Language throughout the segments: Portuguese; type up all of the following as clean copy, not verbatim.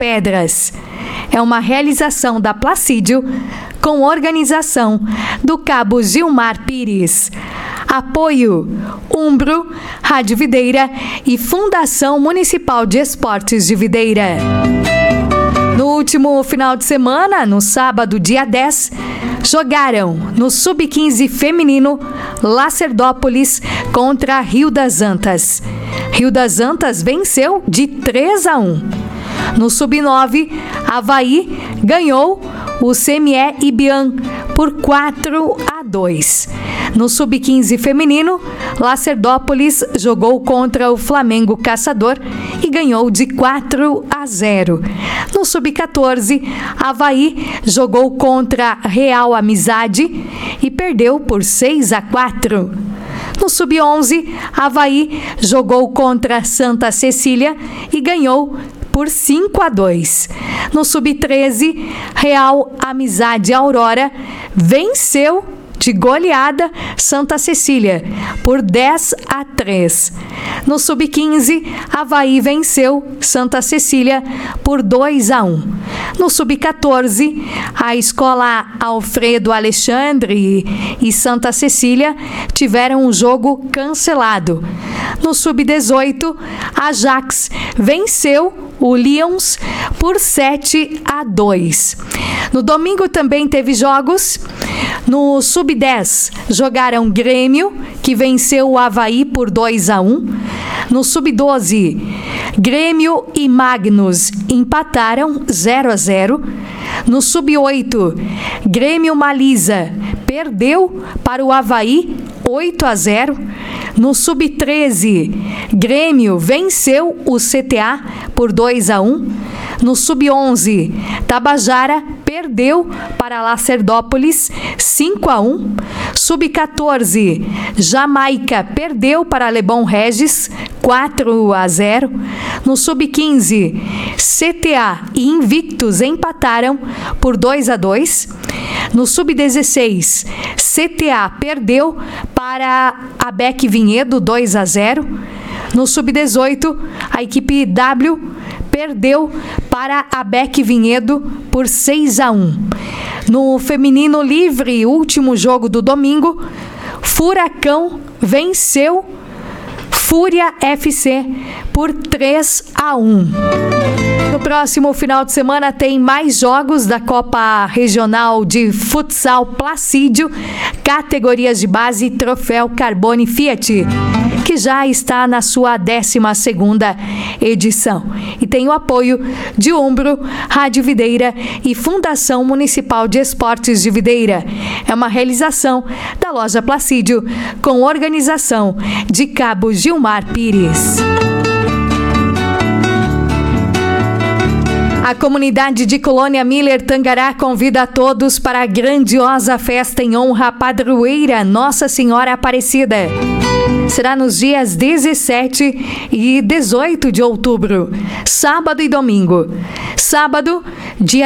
Pedras. É uma realização da Placídio com organização do Cabo Gilmar Pires. Apoio Umbro, Rádio Videira e Fundação Municipal de Esportes de Videira. No último final de semana, no sábado, dia 10, jogaram no Sub-15 feminino Lacerdópolis contra Rio das Antas. Rio das Antas venceu de 3-1. No Sub-9, Avaí ganhou o CME Ibiam por 4-2. No Sub-15 feminino, Lacerdópolis jogou contra o Flamengo Caçador e ganhou de 4-0. No Sub-14, Avaí jogou contra Real Amizade e perdeu por 6-4. No Sub-11, Avaí jogou contra Santa Cecília e ganhou por 5-2. No Sub-13, Real Amizade Aurora venceu de goleada Santa Cecília por 10-3. No Sub-15, Avaí venceu Santa Cecília por 2-1. No Sub-14, a Escola Alfredo Alexandre e Santa Cecília tiveram um jogo cancelado. No Sub-18, a Ajax venceu o Lions por 7-2. No domingo também teve jogos. No Sub-10, jogaram Grêmio, que venceu o Avaí por 2-1. No Sub-12, Grêmio e Magnus empataram 0-0. No Sub-8, Grêmio Malisa perdeu para o Avaí 8-0. No Sub-13, Grêmio venceu o CTA por 2-1. No Sub-11, Tabajara perdeu para Lacerdópolis 5-1. Sub-14, Jamaica perdeu para Lebon Regis 4-0. No Sub-15, CTA e Invictus empataram por 2-2. No Sub-16, CTA perdeu para a Beck Vinhedo 2-0. No Sub-18, a equipe W perdeu para a Beck Vinhedo por 6-1. No feminino livre, último jogo do domingo, Furacão venceu Fúria FC por 3-1. No próximo final de semana tem mais jogos da Copa Regional de Futsal Placídio, categorias de base Troféu Carbone Fiat, que já está na sua 12ª edição. E tem o apoio de Umbro, Rádio Videira e Fundação Municipal de Esportes de Videira. É uma realização da Loja Placídio, com organização de Cabo Gilmar Pires. A comunidade de Colônia Miller Tangará convida a todos para a grandiosa festa em honra à padroeira Nossa Senhora Aparecida. Será nos dias 17 e 18 de outubro, sábado e domingo. Sábado, dia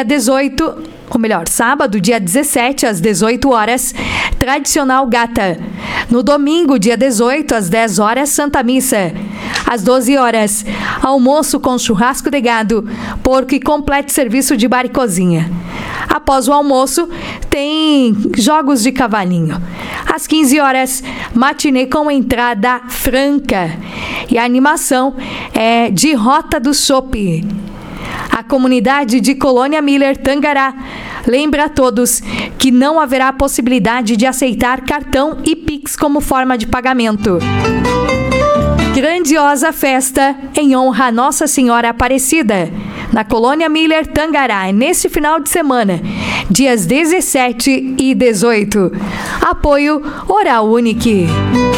17 às 18 horas, tradicional gata. No domingo, dia 18 às 10 horas, Santa Missa. Às 12 horas, almoço com churrasco de gado, porco e completo serviço de bar e cozinha. Após o almoço, tem jogos de cavalinho. Às 15 horas, matinê com entrada franca. E a animação é de Rota do Chopp. A comunidade de Colônia Miller Tangará lembra a todos que não haverá possibilidade de aceitar cartão e Pix como forma de pagamento. Grandiosa festa em honra a Nossa Senhora Aparecida, na Colônia Miller Tangará, nesse final de semana, dias 17 e 18. Apoio Oral Unique.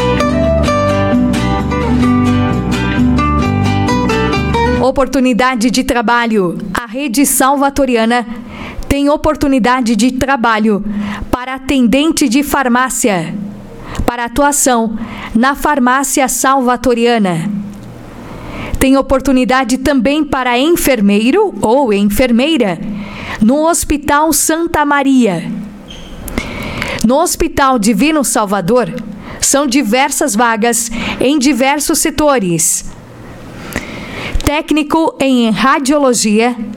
Oportunidade de trabalho. A Rede Salvatoriana tem oportunidade de trabalho para atendente de farmácia, para atuação na Farmácia Salvatoriana. Tem oportunidade também para enfermeiro ou enfermeira no Hospital Santa Maria. No Hospital Divino Salvador, são diversas vagas em diversos setores. Técnico em radiologia,